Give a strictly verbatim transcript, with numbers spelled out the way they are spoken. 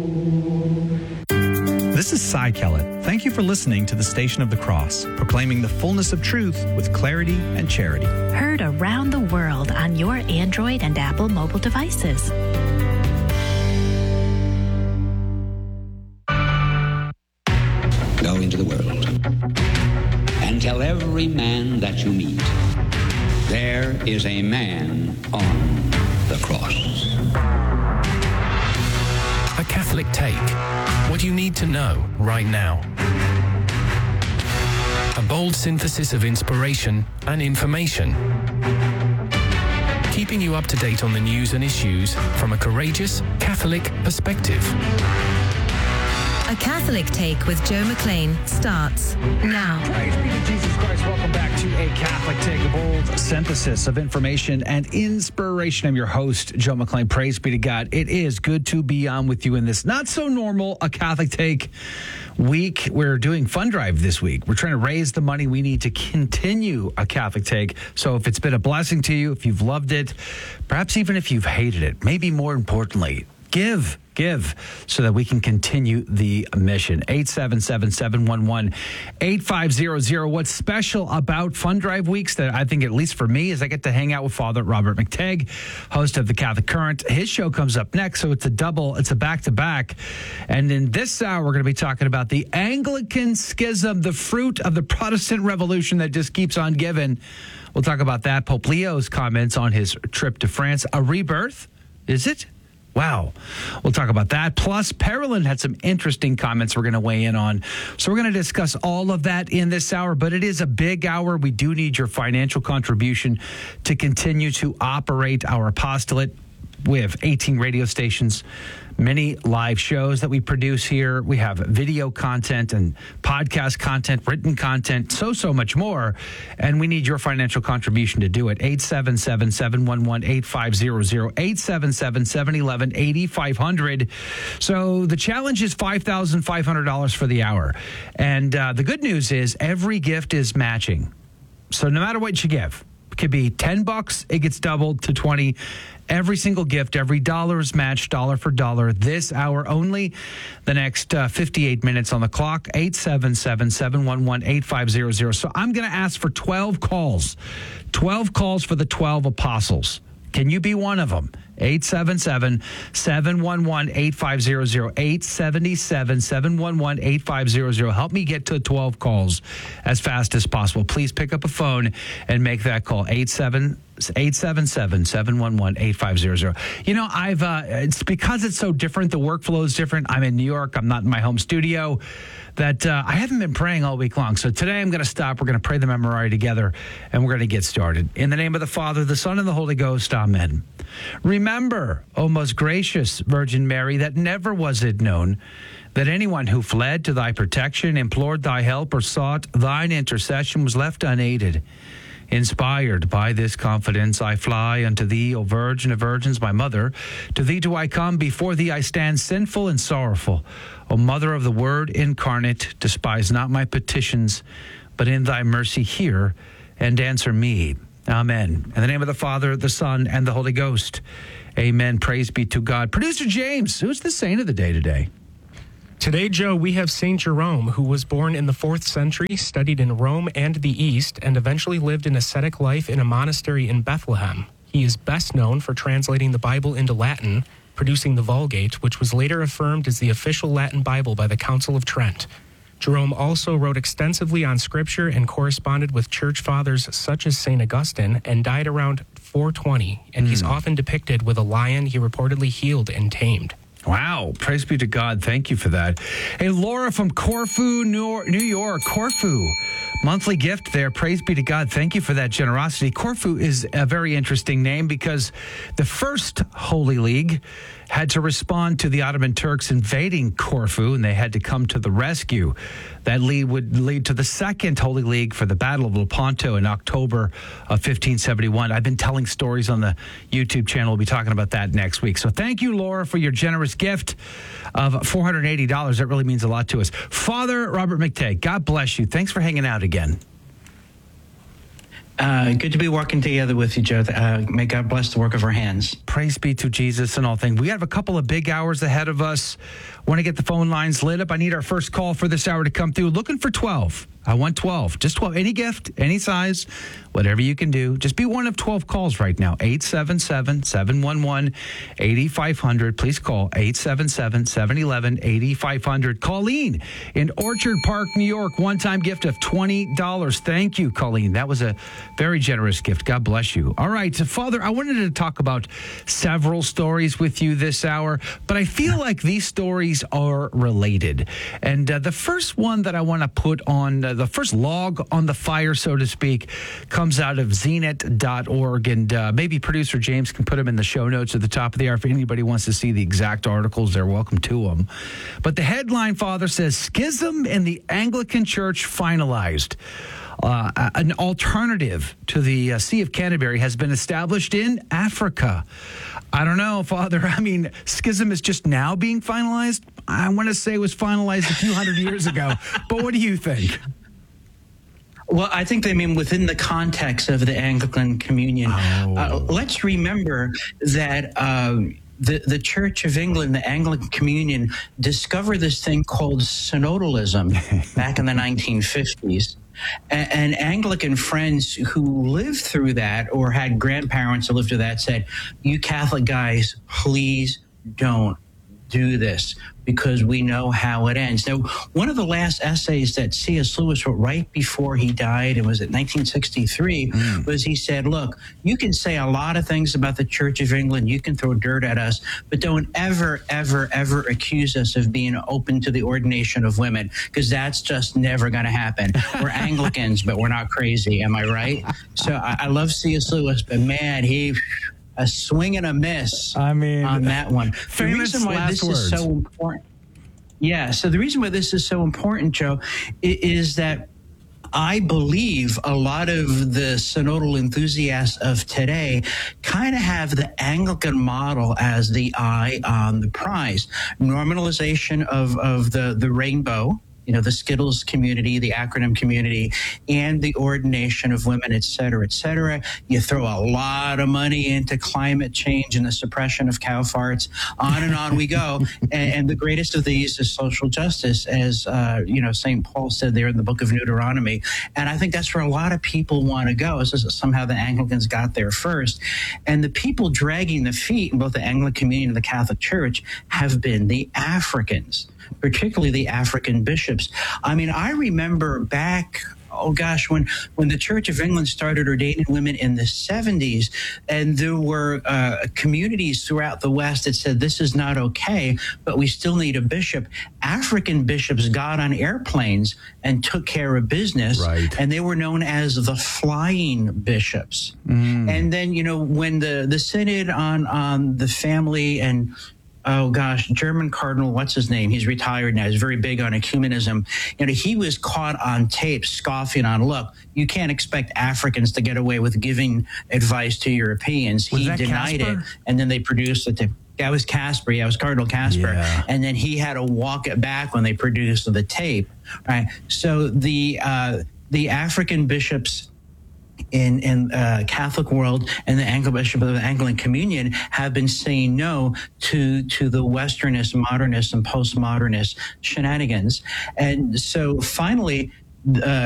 This is Cy Kellett. Thank you for listening to the Station of the Cross, proclaiming the fullness of truth with clarity and charity. Heard around the world on your Android and Apple mobile devices. Go into the world and tell every man that you meet, there is a man on the cross. A Catholic Take. What you need to know right now. A bold synthesis of inspiration and information. Keeping you up to date on the news and issues from a courageous Catholic perspective. A Catholic Take with Joe McLean starts now. Praise be to Jesus Christ. Welcome back to A Catholic Take, a bold synthesis of information and inspiration. I'm your host, Joe McLean. Praise be to God. It is good to be on with you in this not so normal A Catholic Take week. We're doing Fund Drive this week. We're trying to raise the money we need to continue A Catholic Take. So if it's been a blessing to you, if you've loved it, perhaps even if you've hated it, maybe more importantly, give. Give so that we can continue the mission. eight seven seven, seven one one, eight five zero zero. What's special about Fund Drive weeks that I think, at least for me, is I get to hang out with Father Robert McTagg, host of the Catholic Current. His show comes up next, so it's a double, it's a back-to-back. And in this hour, we're going to be talking about the Anglican Schism, the fruit of the Protestant Revolution that just keeps on giving. We'll talk about that. Pope Leo's comments on his trip to France. A rebirth? Is it? Wow. We'll talk about that. Plus, Perilyn had some interesting comments we're going to weigh in on. So we're going to discuss all of that in this hour, but it is a big hour. We do need your financial contribution to continue to operate our apostolate. We have eighteen radio stations, many live shows that we produce here. We have video content and podcast content, written content, so, so much more. And we need your financial contribution to do it. eight seven seven, seven one one, eight five zero zero, eight seven seven, seven one one, eight five zero zero. So the challenge is five thousand five hundred dollars for the hour. And uh, the good news is every gift is matching. So no matter what you give, it could be ten bucks, it gets doubled to twenty. Every single gift, every dollar is matched, dollar for dollar. This hour only, the next uh, fifty-eight minutes on the clock, eight seven seven, seven one one, eight five zero zero. So I'm going to ask for twelve calls, twelve calls for the twelve apostles. Can you be one of them? eight seven seven, seven one one, eight five zero zero, eight seven seven, seven one one, eight five zero zero. Help me get to twelve calls as fast as possible. Please pick up a phone and make that call. eight seven seven, seven one one, eight five zero zero. You know, I've uh, it's because it's so different. The workflow is different. I'm in New York. I'm not in my home studio. That uh, I haven't been praying all week long. So today I'm going to stop. We're going to pray the Memorare together, and we're going to get started. In the name of the Father, the Son, and the Holy Ghost. Amen. Remember, O most gracious Virgin Mary, that never was it known that anyone who fled to thy protection, implored thy help, or sought thine intercession was left unaided. Inspired by this confidence, I fly unto thee, O Virgin of Virgins, my mother. To thee do I come, before thee I stand sinful and sorrowful. O Mother of the Word incarnate, despise not my petitions, but in thy mercy hear and answer me. Amen. In the name of the Father, the Son, and the Holy Ghost. Amen. Praise be to God. Producer James, who's the saint of the day today? Today, Joe, we have Saint Jerome, who was born in the fourth century, studied in Rome and the East, and eventually lived an ascetic life in a monastery in Bethlehem. He is best known for translating the Bible into Latin, producing the Vulgate, which was later affirmed as the official Latin Bible by the Council of Trent. Jerome also wrote extensively on Scripture and corresponded with church fathers such as Saint Augustine, and died around four twenty, and mm. he's often depicted with a lion he reportedly healed and tamed. Wow. Praise be to God. Thank you for that. Hey, Laura from Corfu, New York. Corfu. Monthly gift there. Praise be to God. Thank you for that generosity. Corfu is a very interesting name because the first Holy League had to respond to the Ottoman Turks invading Corfu, and they had to come to the rescue. That lead would lead to the second Holy League for the Battle of Lepanto in October of fifteen seventy-one. I've been telling stories on the YouTube channel. We'll be talking about that next week. So thank you, Laura, for your generous gift of four hundred eighty dollars. That really means a lot to us. Father Robert McTagg, God bless you. Thanks for hanging out again. Uh, good to be working together with you, Joe. Uh, may God bless the work of our hands. Praise be to Jesus and all things. We have a couple of big hours ahead of us. Want to get the phone lines lit up. I need our first call for this hour to come through. Looking for twelve. I want twelve. Just twelve. Any gift, any size, whatever you can do. Just be one of twelve calls right now. eight seven seven, seven one one, eight five zero zero. Please call eight seven seven, seven one one, eight five zero zero. Colleen in Orchard Park, New York. One-time gift of twenty dollars. Thank you, Colleen. That was a very generous gift. God bless you. All right. So, Father, I wanted to talk about several stories with you this hour, but I feel like these stories are related. And uh, the first one that I want to put on, uh, the first log on the fire, so to speak, comes out of zenit dot org. And uh, maybe producer James can put them in the show notes at the top of the hour. If anybody wants to see the exact articles, they're welcome to them. But the headline, Father, says, Schism in the Anglican Church finalized. Uh, an alternative to the uh, Sea of Canterbury has been established in Africa. I don't know, Father. I mean, schism is just now being finalized. I want to say it was finalized a few hundred years ago. But what do you think? Well, I think they mean within the context of the Anglican Communion. Oh. Uh, let's remember that um, the, the Church of England, the Anglican Communion, discovered this thing called synodalism back in the nineteen fifties. And, and Anglican friends who lived through that or had grandparents who lived through that said, you Catholic guys, please don't do this because we know how it ends. Now, one of the last essays that C S Lewis wrote right before he died, it was in nineteen sixty-three, mm. was he said, look, you can say a lot of things about the Church of England, you can throw dirt at us, but don't ever, ever, ever accuse us of being open to the ordination of women, because that's just never going to happen. We're Anglicans, but we're not crazy, am I right? So I, I love C S Lewis, but man, he... a swing and a miss I mean, on that one. The reason why this words. is so important. Yeah, so the reason why this is so important, Joe, is that I believe a lot of the synodal enthusiasts of today kind of have the Anglican model as the eye on the prize. Normalization of, of the, the rainbow, you know, the Skittles community, the acronym community, and the ordination of women, et cetera, et cetera. You throw a lot of money into climate change and the suppression of cow farts, on and on we go. And, and the greatest of these is social justice, as, uh, you know, Saint Paul said there in the book of Deuteronomy. And I think that's where a lot of people want to go. Is somehow the Anglicans got there first. And the people dragging the feet in both the Anglican communion and the Catholic Church have been the Africans, particularly the African bishops. I mean, I remember back, oh gosh, when, when the Church of England started ordaining women in the seventies, and there were uh, communities throughout the West that said, this is not okay, but we still need a bishop. African bishops got on airplanes and took care of business, right. And they were known as the flying bishops. Mm. And then, you know, when the, the Synod on, on the family and oh gosh, German Cardinal, what's his name? He's retired now. He's very big on ecumenism. You know, he was caught on tape scoffing on, look, you can't expect Africans to get away with giving advice to Europeans. Was he that denied Casper? it, and then they produced the tape. That was Casper. Yeah, it was Cardinal Casper. Yeah. And then he had to walk it back when they produced the tape. Right. So the uh, the African bishops in in uh, Catholic world and the Anglican Bishop of the Anglican Communion have been saying no to to the Westernist, modernist, and postmodernist shenanigans. And so finally, uh,